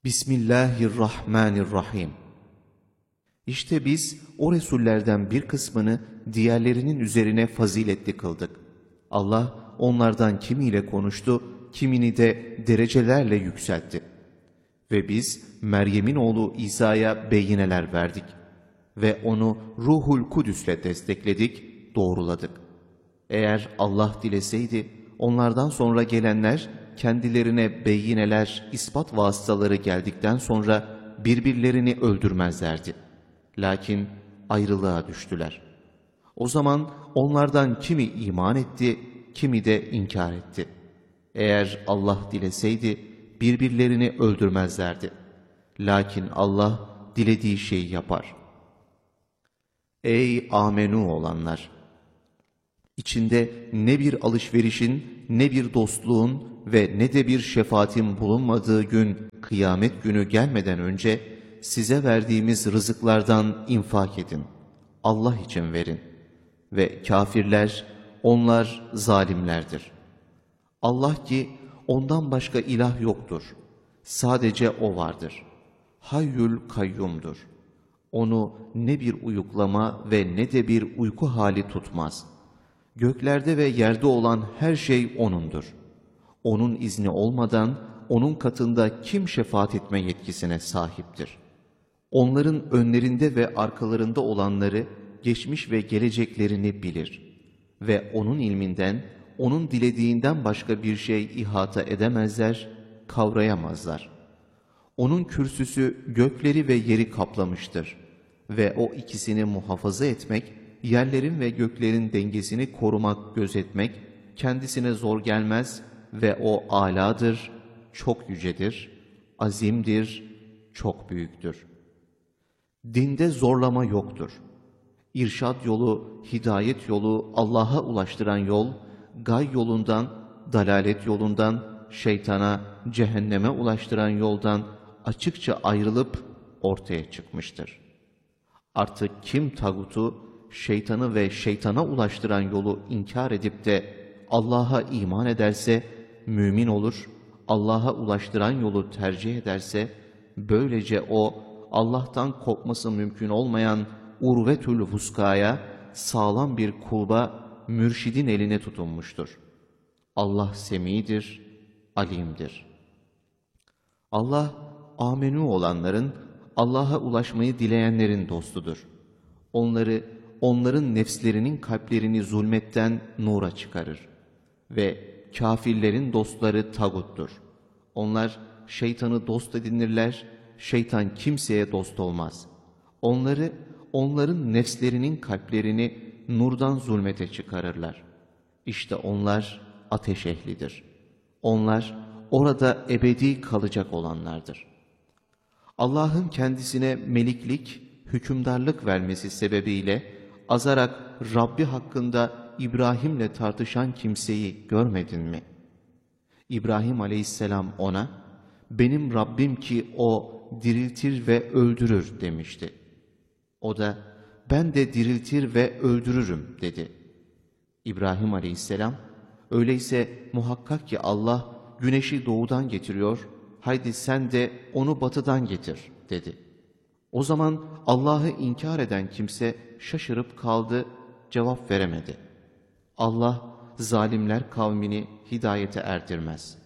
Bismillahirrahmanirrahim. İşte biz o Resullerden bir kısmını diğerlerinin üzerine faziletli kıldık. Allah onlardan kimiyle konuştu, kimini de derecelerle yükseltti. Ve biz Meryem'in oğlu İsa'ya beyineler verdik. Ve onu Ruhul Kudüs'le destekledik, doğruladık. Eğer Allah dileseydi, onlardan sonra gelenler kendilerine beyineler, ispat vasıtaları geldikten sonra birbirlerini öldürmezlerdi. Lakin ayrılığa düştüler. O zaman onlardan kimi iman etti, kimi de inkar etti. Eğer Allah dileseydi birbirlerini öldürmezlerdi. Lakin Allah dilediği şeyi yapar. Ey amenu olanlar! İçinde ne bir alışverişin, ne bir dostluğun ve ne de bir şefaatin bulunmadığı gün, kıyamet günü gelmeden önce size verdiğimiz rızıklardan infak edin. Allah için verin. Ve kafirler, onlar zalimlerdir. Allah ki ondan başka ilah yoktur. Sadece O vardır. Hayyül kayyumdur. Onu ne bir uyuklama ve ne de bir uyku hali tutmaz. Göklerde ve yerde olan her şey O'nundur. O'nun izni olmadan O'nun katında kim şefaat etme yetkisine sahiptir? Onların önlerinde ve arkalarında olanları, geçmiş ve geleceklerini bilir. Ve O'nun ilminden, O'nun dilediğinden başka bir şey ihata edemezler, kavrayamazlar. O'nun kürsüsü gökleri ve yeri kaplamıştır. Ve O ikisini muhafaza etmek, yerlerin ve göklerin dengesini korumak, gözetmek kendisine zor gelmez ve O âlâdır, çok yücedir, azimdir, çok büyüktür. Dinde zorlama yoktur. İrşad yolu, hidayet yolu, Allah'a ulaştıran yol, gay yolundan, dalalet yolundan, şeytana, cehenneme ulaştıran yoldan açıkça ayrılıp ortaya çıkmıştır. Artık kim tağutu, şeytanı ve şeytana ulaştıran yolu inkar edip de Allah'a iman ederse, mümin olur, Allah'a ulaştıran yolu tercih ederse, böylece o, Allah'tan kopması mümkün olmayan urvetül vuskaya, sağlam bir kulba, mürşidin eline tutunmuştur. Allah semidir, alimdir. Allah, amenü olanların, Allah'a ulaşmayı dileyenlerin dostudur. Onların nefslerinin kalplerini zulmetten nura çıkarır. Ve kafirlerin dostları tağuttur. Onlar şeytanı dost edinirler, şeytan kimseye dost olmaz. Onların nefslerinin kalplerini nurdan zulmete çıkarırlar. İşte onlar ateş ehlidir. Onlar orada ebedi kalacak olanlardır. Allah'ın kendisine meliklik, hükümdarlık vermesi sebebiyle azarak Rabbi hakkında İbrahim'le tartışan kimseyi görmedin mi? İbrahim aleyhisselam ona, benim Rabbim ki O diriltir ve öldürür demişti. O da, ben de diriltir ve öldürürüm dedi. İbrahim aleyhisselam, öyleyse muhakkak ki Allah güneşi doğudan getiriyor, haydi sen de onu batıdan getir dedi. O zaman Allah'ı inkar eden kimse şaşırıp kaldı, cevap veremedi. Allah zalimler kavmini hidayete erdirmez.